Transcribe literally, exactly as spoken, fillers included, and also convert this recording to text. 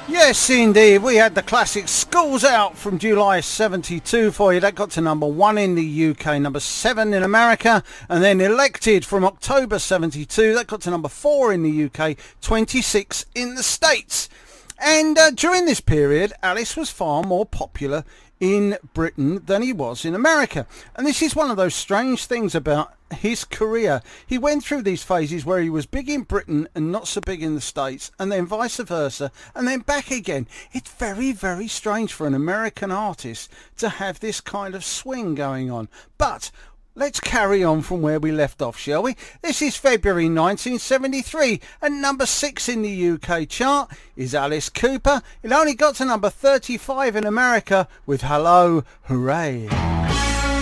Yes, indeed. We had the classic Schools Out from July seventy-two for you. That got to number one in the U K, number seven in America, and then Elected from October seventy-two. That got to number four in the U K, twenty-six in the States. And uh, during this period, Alice was far more popular in Britain than he was in America. And this is one of those strange things about his career. He went through these phases where he was big in Britain and not so big in the States, and then vice versa, and then back again. It's very, very strange for an American artist to have this kind of swing going on. But let's carry on from where we left off, shall we? This is February nineteen seventy-three, and number six in the U K chart is Alice Cooper. It only got to number thirty-five in America with Hello, Hooray.